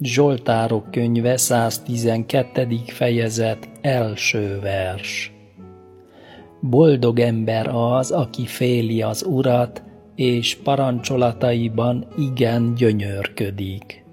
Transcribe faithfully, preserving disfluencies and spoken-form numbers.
Zsoltárok könyve száztizenkettedik fejezet első vers. Boldog ember az, aki féli az Urat, és parancsolataiban igen gyönyörködik.